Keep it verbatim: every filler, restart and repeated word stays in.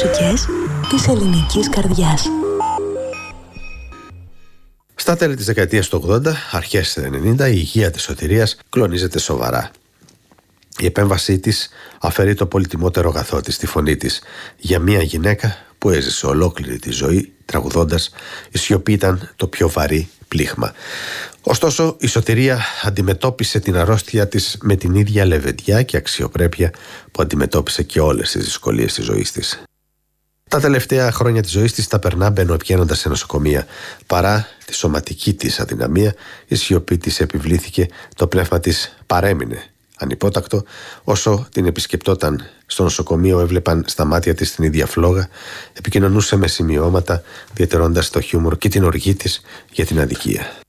μουσικές της ελληνικής καρδιάς. Στα τέλη της δεκαετίας του ογδόντα, αρχές του ενενήντα, η υγεία της Σωτηρίας κλονίζεται σοβαρά. Η επέμβασή της αφαιρεί το πολυτιμότερο αγαθό της, τη φωνή της, για μια γυναίκα που έζησε ολόκληρη τη ζωή τραγουδώντας. Η σιωπή ήταν το πιο βαρύ πλήγμα. Ωστόσο, η Σωτηρία αντιμετώπισε την αρρώστια της με την ίδια λεβεντιά και αξιοπρέπεια που αντιμετώπισε και όλες τις δυσκολίες της ζωής της. Τα τελευταία χρόνια της ζωής της τα περνά μπαινοπιένοντας σε νοσοκομεία. Παρά τη σωματική της αδυναμία, η σιωπή της επιβλήθηκε, το πνεύμα της παρέμεινε ανυπότακτο. Όσο την επισκεπτόταν στο νοσοκομείο, έβλεπαν στα μάτια της την ίδια φλόγα, επικοινωνούσε με σημειώματα, διατηρώντας το χιούμορ και την οργή της για την αδικία.